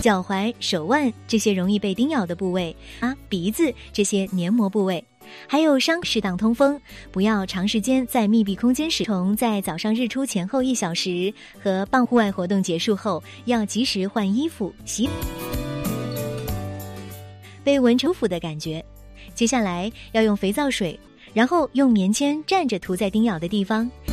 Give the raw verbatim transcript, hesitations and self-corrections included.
脚踝、手腕这些容易被叮咬的部位啊，鼻子这些黏膜部位。还有伤适当通风，不要长时间在密闭空间使用。在早上日出前后一小时和傍户外活动结束后，要及时换衣服、洗。被蚊虫服的感觉，接下来要用肥皂水，然后用棉签蘸着涂在叮咬的地方，